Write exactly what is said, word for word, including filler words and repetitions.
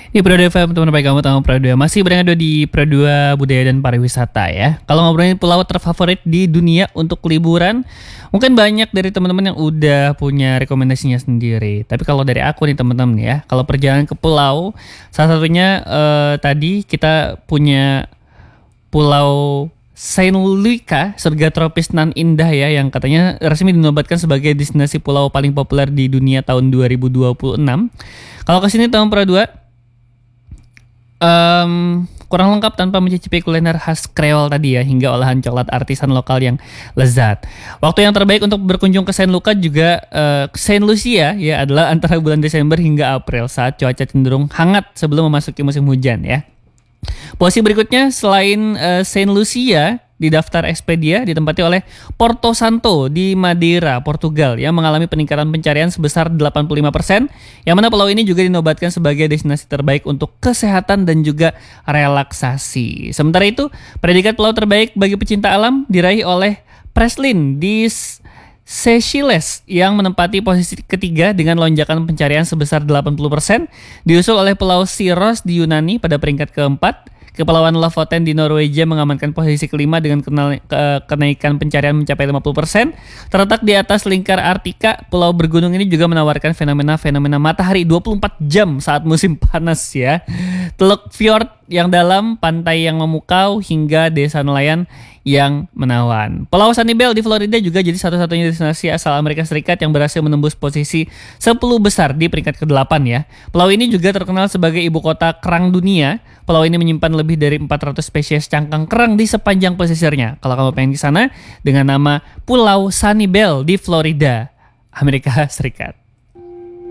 Di Pro dua F M, teman baik kamu, tamu Pro dua masih berada di Pro dua Budaya dan Pariwisata ya. Kalau ngobrolin pulau terfavorit di dunia untuk liburan, mungkin banyak dari teman-teman yang udah punya rekomendasinya sendiri. Tapi kalau dari aku nih teman-teman ya, kalau perjalanan ke pulau, salah satunya eh, tadi kita punya Pulau Saint Lucia, surga tropis nan indah ya, yang katanya resmi dinobatkan sebagai destinasi pulau paling populer di dunia tahun dua ribu dua puluh enam. Kalau kesini tahun Pro dua, Um, kurang lengkap tanpa mencicipi kuliner khas Kreol tadi ya, hingga olahan coklat artisan lokal yang lezat. Waktu yang terbaik untuk berkunjung ke Saint Lucia juga uh, Saint Lucia ya adalah antara bulan Desember hingga April saat cuaca cenderung hangat sebelum memasuki musim hujan ya. Posisi berikutnya selain uh, Saint Lucia di daftar Expedia ditempati oleh Porto Santo di Madeira, Portugal yang mengalami peningkatan pencarian sebesar delapan puluh lima persen, yang mana pulau ini juga dinobatkan sebagai destinasi terbaik untuk kesehatan dan juga relaksasi. Sementara itu, predikat pulau terbaik bagi pecinta alam diraih oleh Praslin di Seychelles yang menempati posisi ketiga dengan lonjakan pencarian sebesar delapan puluh persen, diusul oleh Pulau Syros di Yunani pada peringkat keempat. Kepulauan Lofoten di Norwegia mengamankan posisi kelima dengan kenal, ke, kenaikan pencarian mencapai lima puluh persen. Terletak di atas lingkar Arktika, pulau bergunung ini juga menawarkan fenomena-fenomena matahari dua puluh empat jam saat musim panas ya. Teluk Fjord yang dalam, pantai yang memukau, hingga desa nelayan yang menawan. Pulau Sanibel di Florida juga jadi satu-satunya destinasi asal Amerika Serikat yang berhasil menembus posisi sepuluh besar di peringkat kedelapan ya. Pulau ini juga terkenal sebagai ibu kota kerang dunia. Pulau ini menyimpan lebih dari empat ratus spesies cangkang kerang di sepanjang pesisirnya. Kalau kamu pengen di sana, dengan nama Pulau Sanibel di Florida, Amerika Serikat.